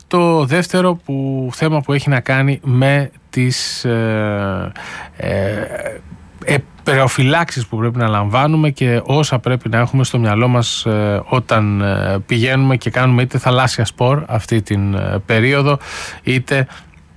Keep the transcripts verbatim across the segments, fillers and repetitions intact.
το δεύτερο που, θέμα που έχει να κάνει με τις ε, ε, προφυλάξεις που πρέπει να λαμβάνουμε και όσα πρέπει να έχουμε στο μυαλό μας ε, όταν ε, πηγαίνουμε και κάνουμε είτε θαλάσσια σπορ αυτή την ε, περίοδο, είτε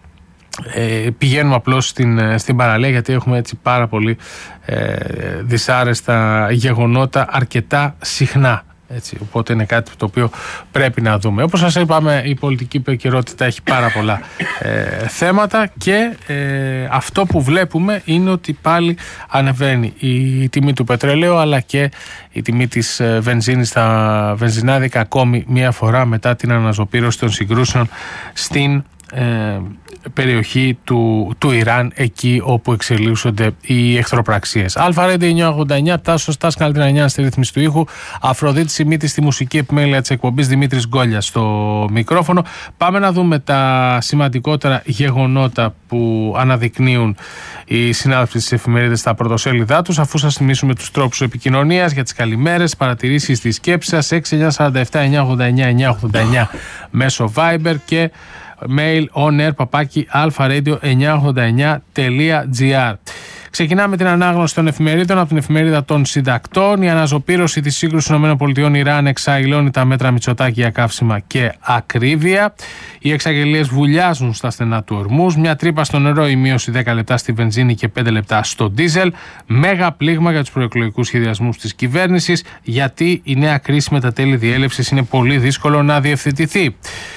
ε, πηγαίνουμε απλώς στην, στην παραλία, γιατί έχουμε έτσι πάρα πολύ ε, δυσάρεστα γεγονότα αρκετά συχνά. Έτσι, οπότε είναι κάτι το οποίο πρέπει να δούμε. Όπως σας είπαμε, η πολιτική επικαιρότητα έχει πάρα πολλά ε, θέματα και ε, αυτό που βλέπουμε είναι ότι πάλι ανεβαίνει η τιμή του πετρελαίου, αλλά και η τιμή της ε, βενζίνης στα βενζινάδικα ακόμη μία φορά μετά την αναζωπήρωση των συγκρούσεων στην Ε, περιοχή του, του Ιράν, εκεί όπου εξελίσσονται οι εχθροπραξίες. Αλφα-Ρέντι εννιακόσια ογδόντα εννιά, Τάσος Στάς Καλτρινανιά στη ρύθμιση του ήχου, Αφροδίτη Σιμίτη στη μουσική επιμέλεια της εκπομπής, Δημήτρης Γκόλιας στο μικρόφωνο. Πάμε να δούμε τα σημαντικότερα γεγονότα που αναδεικνύουν οι συνάδελφοι της εφημερίδας στα πρωτοσέλιδά τους, αφού σας θυμίσουμε τους τρόπους επικοινωνίας για τις καλημέρες, παρατηρήσεις, τις σκέψεις σας, έξι εννιά τέσσερα επτά εννιά ογδόντα εννιά εννιά ογδόντα εννιά μέσω Viber και mail on air παπάκι αλφα-radio εννιακόσια ογδόντα εννιά τελεία τζι άρ. Ξεκινάμε την ανάγνωση των εφημερίδων από την εφημερίδα των συντακτών. Η αναζωπήρωση της σύγκρουσης ΗΠΑ-Ιράν εξαγηλώνει τα μέτρα Μητσοτάκη για καύσιμα και ακρίβεια. Οι εξαγγελίες βουλιάζουν στα στενά του Ορμούζ. Μια τρύπα στο νερό, η μείωση δέκα λεπτά στη βενζίνη και πέντε λεπτά στο ντίζελ. Μέγα πλήγμα για τους προεκλογικούς σχεδιασμούς της κυβέρνησης, γιατί η νέα κρίση με τα τέλη διέλευσης είναι πολύ δύσκολο να διευθετηθεί.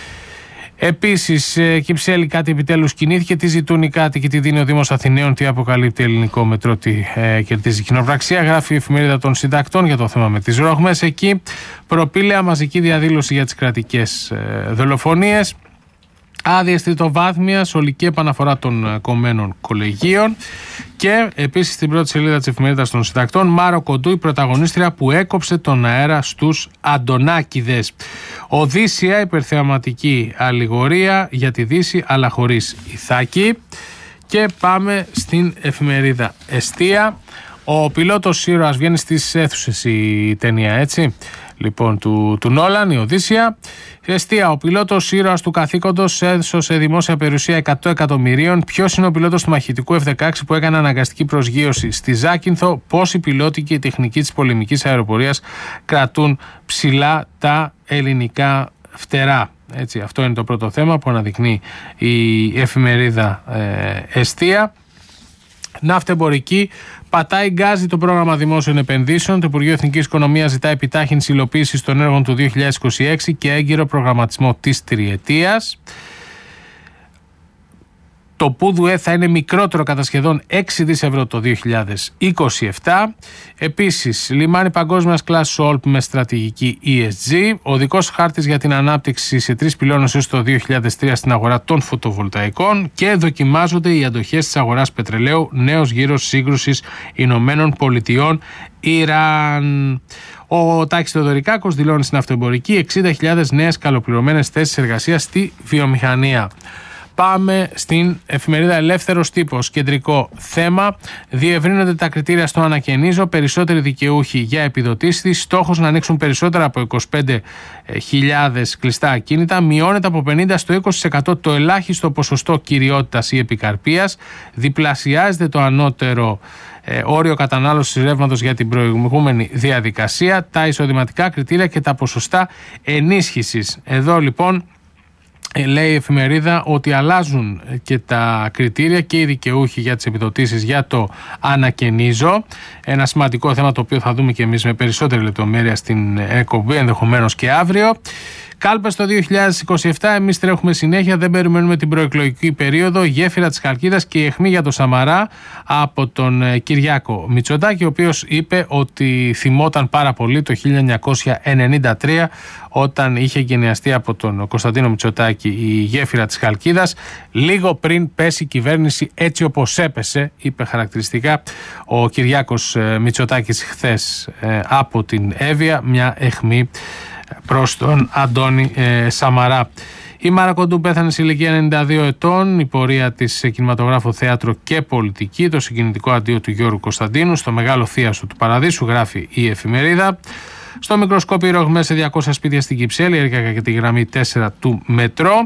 Επίσης, Κυψέλη, κάτι επιτέλους κινήθηκε. Τι ζητούν οι κάτοικοι, τι δίνει ο Δήμος Αθηναίων, τι αποκαλύπτει ελληνικό μετρό, τι ε, κερδίζει κοινοπραξία. Γράφει η εφημερίδα των συντακτών για το θέμα με τις ρόγμες. Εκεί προπήλαια μαζική διαδήλωση για τις κρατικές ε, δολοφονίες. Άδειες τριτοβάθμιας, ολική επαναφορά των κομμένων κολεγίων. Και επίσης στην πρώτη σελίδα της εφημερίδας των συντακτών, Μάρο Κοντού, η πρωταγωνίστρια που έκοψε τον αέρα στους Αντωνάκηδες. Οδύσσια, υπερθεαματική αλληγορία για τη Δύση, αλλά χωρίς Ιθάκη. Και πάμε στην εφημερίδα Εστία. Ο πιλότος ήρωας, βγαίνει στις αίθουσες η ταινία, έτσι, λοιπόν, του, του Νόλαν, η Οδύσσια. Εστία, ο πιλότος ήρωας του καθήκοντος έσωσε δημόσια περιουσία εκατό εκατομμυρίων. Ποιος είναι ο πιλότος του μαχητικού εφ δεκαέξι που έκανε αναγκαστική προσγείωση στη Ζάκυνθο? Πώς οι πιλότοι και η τεχνική της πολεμικής αεροπορίας κρατούν ψηλά τα ελληνικά φτερά? Έτσι, αυτό είναι το πρώτο θέμα που αναδεικνύει η εφημερίδα ε, Εστία. Ναυτεμπορική, πατάει γκάζι το πρόγραμμα δημόσιων επενδύσεων. Το Υπουργείο Εθνικής Οικονομίας ζητά επιτάχυνση υλοποίησης των έργων του δύο χιλιάδες είκοσι έξι και έγκυρο προγραμματισμό της τριετίας. Το ΠΟΥΔΟΕ θα είναι μικρότερο κατά σχεδόν έξι δισεκατομμύρια ευρώ το δύο χιλιάδες είκοσι επτά. Επίσης, λιμάνι παγκόσμιας κλάσης ΟΛΠ με στρατηγική ι ες τζι. Οδικός χάρτης για την ανάπτυξη σε τρεις πυλώνες έως το δύο χιλιάδες τρία στην αγορά των φωτοβολταϊκών. Και δοκιμάζονται οι αντοχές της αγοράς πετρελαίου. Νέος γύρος σύγκρουσης Ηνωμένων Πολιτειών Ιράν. Ο Τάκης Θεοδωρικάκος δηλώνει στην Ναυτεμπορική εξήντα χιλιάδες νέες καλοπληρωμένες θέσεις εργασίας στη βιομηχανία. Πάμε στην εφημερίδα Ελεύθερος Τύπος. Κεντρικό θέμα. Διευρύνονται τα κριτήρια στο ανακαινίζω. Περισσότεροι δικαιούχοι για επιδοτήσεις. Στόχος να ανοίξουν περισσότερα από είκοσι πέντε χιλιάδες κλειστά ακίνητα. Μειώνεται από πενήντα στο είκοσι τοις εκατό το ελάχιστο ποσοστό κυριότητας ή επικαρπίας. Διπλασιάζεται το ανώτερο ε, όριο κατανάλωσης ρεύματος για την προηγούμενη διαδικασία. Τα εισοδηματικά κριτήρια και τα ποσοστά ενίσχυσης. Εδώ λοιπόν λέει η εφημερίδα ότι αλλάζουν και τα κριτήρια και οι δικαιούχοι για τις επιδοτήσεις για το ανακαινίζω. Ένα σημαντικό θέμα το οποίο θα δούμε και εμείς με περισσότερη λεπτομέρεια στην εκπομπή, ενδεχομένως και αύριο. Κάλπες το δύο χιλιάδες είκοσι επτά, εμείς τρέχουμε συνέχεια, δεν περιμένουμε την προεκλογική περίοδο. Γέφυρα της Χαλκίδας και η αιχμή για το Σαμαρά από τον Κυριάκο Μητσοτάκη, ο οποίος είπε ότι θυμόταν πάρα πολύ το χίλια εννιακόσια ενενήντα τρία όταν είχε εγκαινιαστεί από τον Κωνσταντίνο Μητσοτάκη η γέφυρα της Χαλκίδας, λίγο πριν πέσει η κυβέρνηση έτσι όπως έπεσε, είπε χαρακτηριστικά ο Κυριάκος Μητσοτάκης χθες από την Εύβοια, μια αιχμή προς τον Αντώνη ε, Σαμαρά. Η Μάρα Κοντού πέθανε σε ηλικία ενενήντα δύο ετών. Η πορεία της κινηματογράφου, θέατρο και πολιτική. Το συγκινητικό αντίο του Γιώργου Κωνσταντίνου στο μεγάλο θίασο του Παραδείσου, γράφει η εφημερίδα. Στο μικροσκόπιο οι ρογμές σε διακόσια σπίτια στην Κυψέλη, έρικα και τη γραμμή τέσσερα του μετρό.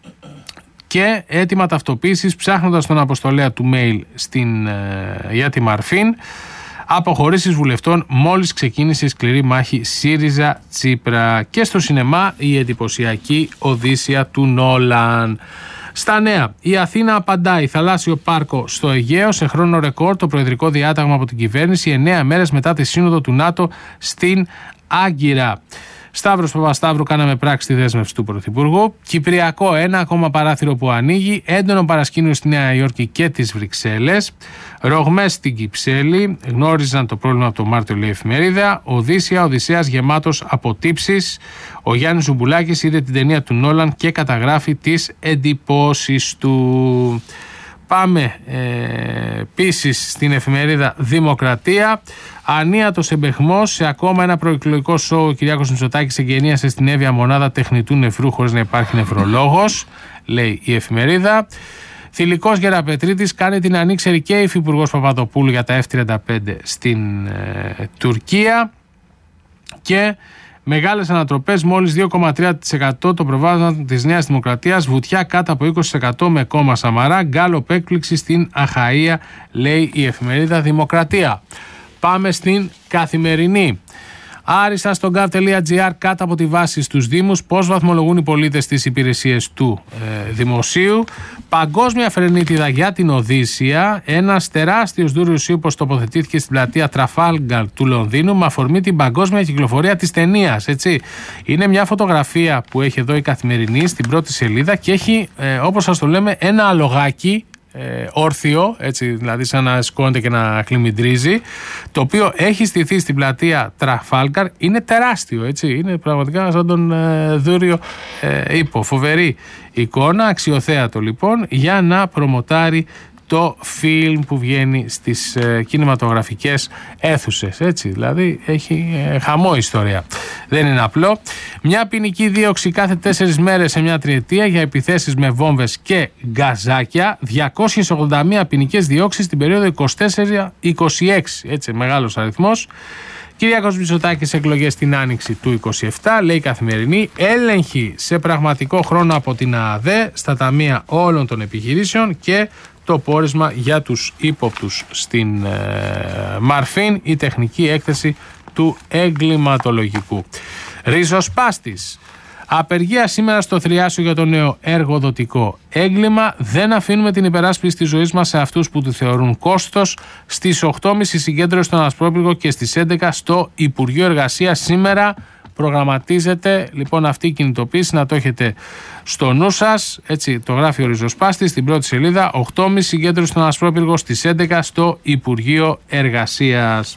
Και έτοιμα ταυτοποίησης ψάχνοντας τον αποστολέα του mail στην, ε, για τη Μαρφίν. Αποχωρήσεις βουλευτών μόλις ξεκίνησε η σκληρή μάχη ΣΥΡΙΖΑ-Τσίπρα. Και στο σινεμά η εντυπωσιακή Οδύσσεια του Νόλαν. Στα νέα, η Αθήνα απαντάει θαλάσσιο πάρκο στο Αιγαίο σε χρόνο ρεκόρ, το προεδρικό διάταγμα από την κυβέρνηση εννέα μέρες μετά τη σύνοδο του ΝΑΤΟ στην Άγκυρα. Σταύρος Παπασταύρου, κάναμε πράξη τη δέσμευση του Πρωθυπουργού. Κυπριακό, ένα ακόμα παράθυρο που ανοίγει. Έντονο παρασκήνιο στη Νέα Υόρκη και τις Βρυξέλλες. Ρογμές στην Κυψέλη. Γνώριζαν το πρόβλημα από το Μάρτιο, λέει η εφημερίδα. Οδύσσεια, Οδυσσέας γεμάτος από τύψεις. Ο Γιάννης Ζουμπουλάκης είδε την ταινία του Νόλαν και καταγράφει τις εντυπώσεις του. Πάμε ε, επίσης στην εφημερίδα Δημοκρατία. Ανίατος εμπαιχμός σε ακόμα ένα προεκλογικό σοου. Ο Κυριάκος Μητσοτάκης εγγενίασε στην Εύβοια μονάδα τεχνητού νεφρού χωρίς να υπάρχει νεφρολόγος, λέει η εφημερίδα. Θηλυκός Γεραπετρίτης κάνει την ανήξερη και η υφυπουργός Παπαδοπούλου για τα εφ τριάντα πέντε στην ε, Τουρκία. Και μεγάλες ανατροπές, μόλις δύο κόμμα τρία τοις εκατό το προβάδισμα της Νέας Δημοκρατίας, βουτιά κάτω από είκοσι τοις εκατό με κόμμα Σαμαρά, γκάλοπ έκπληξη στην Αχαΐα, λέει η εφημερίδα Δημοκρατία. Πάμε στην Καθημερινή. Άριστα στο gov.gr κάτω από τη βάση στους Δήμους, πώς βαθμολογούν οι πολίτες τις υπηρεσίες του ε, δημοσίου. Παγκόσμια φρενίτιδα για την Οδύσσεια. Ένας τεράστιος δούριος ύπος τοποθετήθηκε στην πλατεία Τραφάλγκαρ του Λονδίνου με αφορμή την παγκόσμια κυκλοφορία της ταινίας. Έτσι. Είναι μια φωτογραφία που έχει εδώ η Καθημερινή στην πρώτη σελίδα και έχει, ε, όπως σας το λέμε, ένα αλογάκι. Ε, όρθιο, έτσι, δηλαδή σαν να σηκώνεται και να χλιμιντρίζει, το οποίο έχει στηθεί στην πλατεία Τραφάλγκαρ. Είναι τεράστιο, έτσι, είναι πραγματικά σαν τον ε, δούριο ε, ύπο. Φοβερή εικόνα, αξιοθέατο λοιπόν, για να προμοτάρει το φιλμ που βγαίνει στις ε, κινηματογραφικές αίθουσες, έτσι, δηλαδή έχει ε, χαμό ιστορία. Δεν είναι απλό. Μια ποινική δίωξη κάθε τέσσερις μέρες σε μια τριετία για επιθέσεις με βόμβες και γκαζάκια. διακόσιες ογδόντα μία ποινικές διώξεις την περίοδο είκοσι τέσσερα είκοσι έξι, έτσι, μεγάλος αριθμός. Κυριάκος Μητσοτάκης εκλογές την άνοιξη του είκοσι επτά, λέει η Καθημερινή. Έλεγχη σε πραγματικό χρόνο από την ΑΑΔΕ στα ταμεία όλων των επιχειρήσεων και το πόρισμα για τους ύποπτους στην ε, Μαρφίν, η τεχνική έκθεση του εγκληματολογικού. Ριζοσπάστης. Απεργία σήμερα στο Θριάσιο για το νέο εργοδοτικό έγκλημα. Δεν αφήνουμε την υπεράσπιση της ζωής μας σε αυτούς που τη θεωρούν κόστος. Στις οκτώ και μισή συγκέντρωση στον Ασπρόπυργο και στις έντεκα στο Υπουργείο Εργασίας. Σήμερα προγραμματίζεται λοιπόν αυτή η κινητοποίηση, να το έχετε στο νου σας. Έτσι το γράφει ο Ριζοσπάστης στην πρώτη σελίδα. οκτώ και μισή συγκέντρωση στον Ασπρόπυργο, στις έντεκα στο Υπουργείο Εργασίας.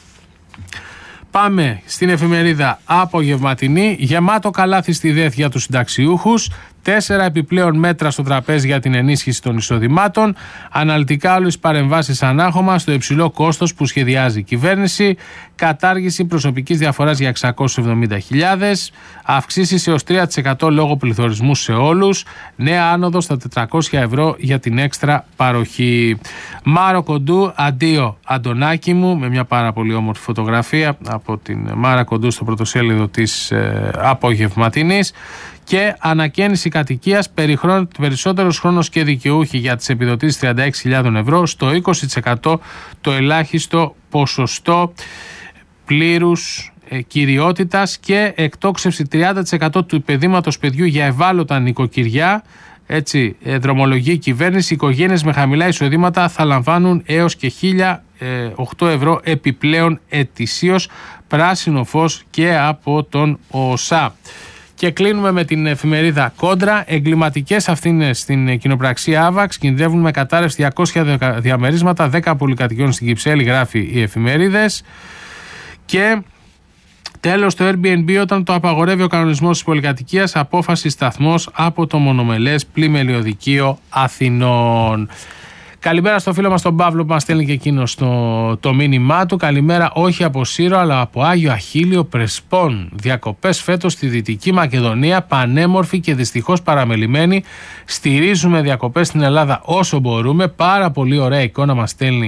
Πάμε στην εφημερίδα Απογευματινή. Γεμάτο καλάθι στη ΔΕΘ για τους συνταξιούχους. Τέσσερα επιπλέον μέτρα στο τραπέζι για την ενίσχυση των εισοδημάτων. Αναλυτικά όλες τις παρεμβάσεις ανάχωμα στο υψηλό κόστος που σχεδιάζει η κυβέρνηση. Κατάργηση προσωπικής διαφοράς για εξακόσιες εβδομήντα χιλιάδες. Αυξήσεις έως τρία τοις εκατό λόγω πληθωρισμού σε όλους. Νέα άνοδο στα τετρακόσια ευρώ για την έξτρα παροχή. Μάρο Κοντού, αντίο Αντωνάκη μου, με μια πάρα πολύ όμορφη φωτογραφία από την Μάρα Κοντού στο πρωτοσέλιδο της ε, Απογευματινής. Και ανακαίνιση κατοικίας, περισσότερος χρόνος και δικαιούχοι για τις επιδοτήσεις τριάντα έξι χιλιάδες ευρώ, στο είκοσι τοις εκατό το ελάχιστο ποσοστό πλήρους ε, κυριότητας και εκτόξευση τριάντα τοις εκατό του υπεδήματος παιδιού για ευάλωτα νοικοκυριά. Έτσι, ε, δρομολογεί η κυβέρνηση. Οι οικογένειες με χαμηλά εισοδήματα θα λαμβάνουν έως και χίλια οκτώ ευρώ επιπλέον ετησίως. Πράσινο φως και από τον ΟΣΑ. Και κλείνουμε με την εφημερίδα Κόντρα. Εγκληματικές αυθύνες στην κοινοπραξία Άβαξ κινδυνεύουν με κατάρρευση διακόσια διαμερίσματα, δέκα πολυκατοικιών στην Κυψέλη, γράφει οι εφημερίδες. Και τέλος το Airbnb όταν το απαγορεύει ο κανονισμός της πολυκατοικίας, απόφαση σταθμός από το μονομελές πλημελιωδικείο Αθηνών. Καλημέρα στο φίλο μας τον Παύλο που μας στέλνει και εκείνο το, το μήνυμά του. Καλημέρα όχι από Σύρο αλλά από Άγιο Αχίλιο Πρεσπών. Διακοπές φέτος στη Δυτική Μακεδονία, πανέμορφη και δυστυχώς παραμελημένη. Στηρίζουμε διακοπές στην Ελλάδα όσο μπορούμε. Πάρα πολύ ωραία εικόνα μας στέλνει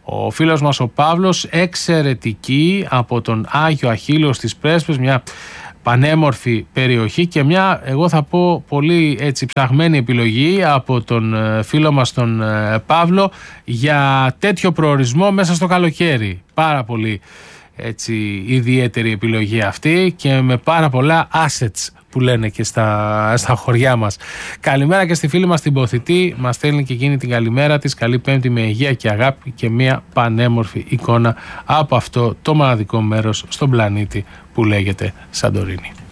Ο φίλος μας ο Παύλος, εξαιρετική από τον Άγιο Αχίλλειο στις Πρέσπες, μια πανέμορφη περιοχή και μια, εγώ θα πω, πολύ έτσι ψαγμένη επιλογή από τον φίλο μας τον Παύλο για τέτοιο προορισμό μέσα στο καλοκαίρι. Πάρα πολύ έτσι ιδιαίτερη επιλογή αυτή και με πάρα πολλά assets που λένε και στα, στα χωριά μας. Καλημέρα και στη φίλη μας την Ποθητή, μας στέλνει και εκείνη την καλημέρα της. Καλή Πέμπτη με υγεία και αγάπη και μια πανέμορφη εικόνα από αυτό το μοναδικό μέρος στον πλανήτη που λέγεται Σαντορίνη.